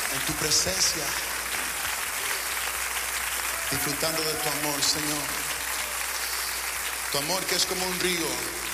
en tu presencia, disfrutando de tu amor, Señor. Tu amor que es como un río